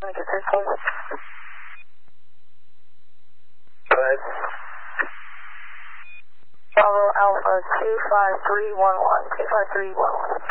me get 13. Go ahead. Bravo Alpha 25311. 25311.